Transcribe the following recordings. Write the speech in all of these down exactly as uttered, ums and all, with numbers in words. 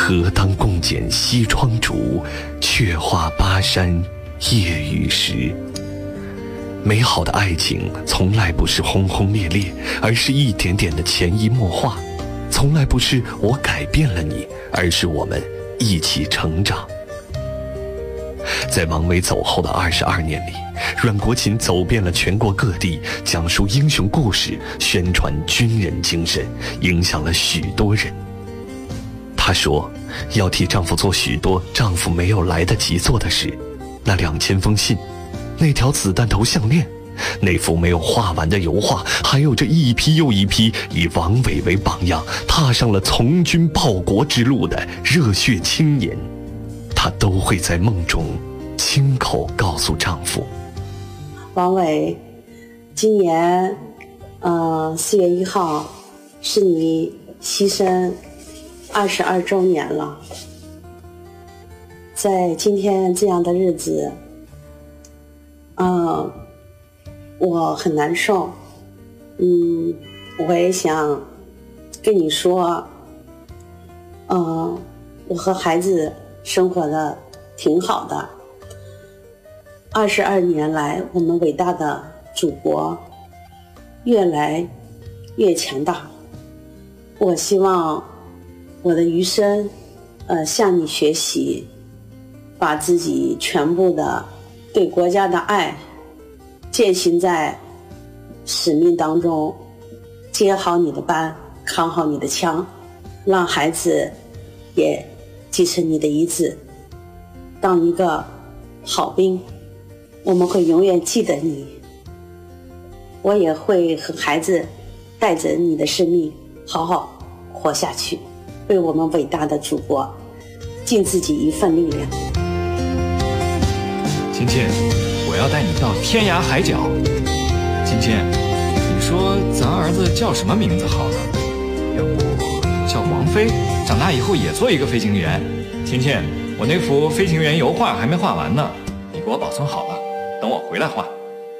何当共剪西窗烛，却话巴山夜雨时。美好的爱情从来不是轰轰烈烈，而是一点点的潜移默化；从来不是我改变了你，而是我们一起成长。在王维走后的二十二年里，阮国勤走遍了全国各地，讲述英雄故事，宣传军人精神，影响了许多人。她说要替丈夫做许多丈夫没有来得及做的事，那两千封信，那条子弹头项链，那幅没有画完的油画，还有这一批又一批以王维为榜样踏上了从军报国之路的热血青年，她都会在梦中亲口告诉丈夫。 王维，今年呃四月一号是你牺牲二十二周年了。在今天这样的日子，呃我很难受。嗯我也想跟你说，呃我和孩子生活的挺好的。二十二年来，我们伟大的祖国越来越强大。我希望我的余生，呃，向你学习，把自己全部的对国家的爱践行在使命当中，接好你的班，扛好你的枪，让孩子也继承你的遗志，当一个好兵。我们会永远记得你，我也会和孩子带着你的生命好好活下去，为我们伟大的祖国尽自己一份力量。 芊芊，我要带你到天涯海角。芊芊，你说咱儿子叫什么名字好呢？要不叫王飞，长大以后也做一个飞行员。芊芊，我那幅飞行员油画还没画完呢，你给我保存好了，等我回来画。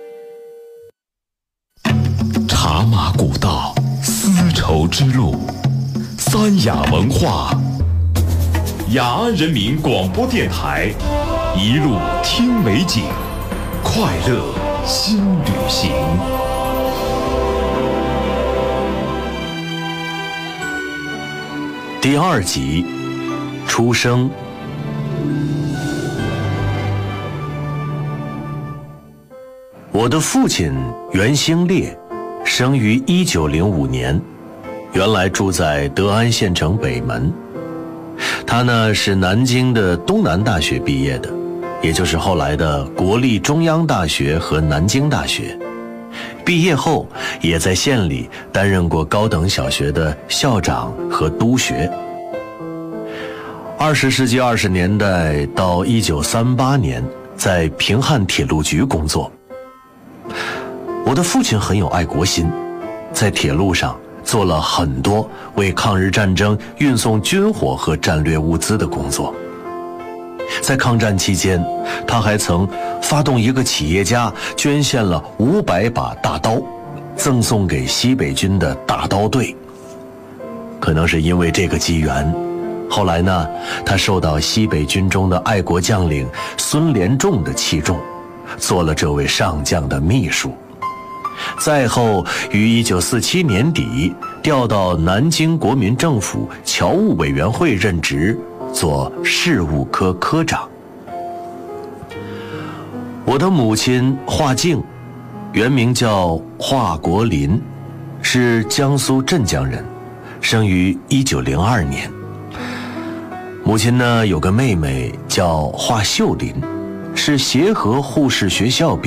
茶马古道，丝绸之路，三雅文化，雅安人民广播电台，一路听美景，快乐新旅行。 第二集，出生。我的父亲袁兴烈，生于一九零五年，原来住在德安县城北门。他呢是南京的东南大学毕业的，也就是后来的国立中央大学和南京大学。毕业后也在县里担任过高等小学的校长和督学。二十世纪二十年代到一九三八年，在平汉铁路局工作。我的父亲很有爱国心，在铁路上做了很多为抗日战争运送军火和战略物资的工作。在抗战期间，他还曾发动一个企业家捐献了五百把大刀，赠送给西北军的大刀队。可能是因为这个机缘，后来呢，他受到西北军中的爱国将领孙连仲的器重，做了这位上将的秘书。再后于一九四七年底调到南京国民政府侨务委员会任职，做事务科科长。我的母亲华静，原名叫华国林，是江苏镇江人，生于一九零二年。母亲呢有个妹妹叫华秀林，是协和护士学校毕业。